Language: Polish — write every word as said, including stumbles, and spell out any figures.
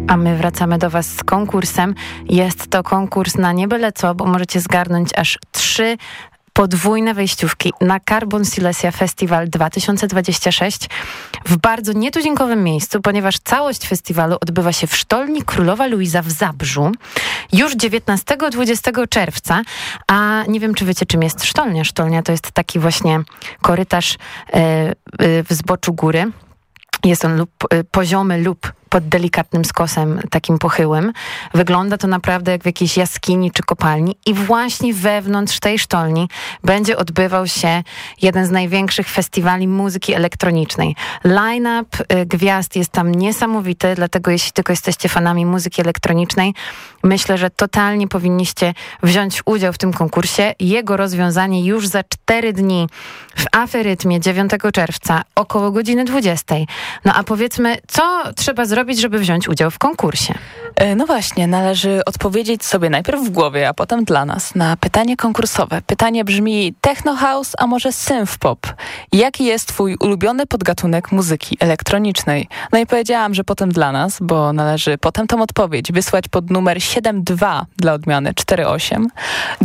A my wracamy do Was z konkursem. Jest to konkurs na nie byle co, bo możecie zgarnąć aż trzy podwójne wejściówki na Carbon Silesia Festival dwa tysiące dwudziesty szósty w bardzo nietuzinkowym miejscu, ponieważ całość festiwalu odbywa się w Sztolni Królowa Luiza w Zabrzu już dziewiętnastego dwudziestego czerwca, a nie wiem, czy wiecie, czym jest Sztolnia. Sztolnia to jest taki właśnie korytarz yy, yy, w zboczu góry. Jest on lub, y, poziomy lub pod delikatnym skosem, takim pochyłym. Wygląda to naprawdę jak w jakiejś jaskini czy kopalni i właśnie wewnątrz tej sztolni będzie odbywał się jeden z największych festiwali muzyki elektronicznej. Line-up y, gwiazd jest tam niesamowity, dlatego jeśli tylko jesteście fanami muzyki elektronicznej, myślę, że totalnie powinniście wziąć udział w tym konkursie. Jego rozwiązanie już za cztery dni w Aferytmie dziewiątego czerwca około godziny dwudziestej. No a powiedzmy, co trzeba zrobić, żeby wziąć udział w konkursie? No właśnie, należy odpowiedzieć sobie najpierw w głowie, a potem dla nas na pytanie konkursowe. Pytanie brzmi: techno house, a może synth pop? Jaki jest twój ulubiony podgatunek muzyki elektronicznej? No i powiedziałam, że potem dla nas, bo należy potem tą odpowiedź wysłać pod numer siedem dwa dla odmiany cztery osiem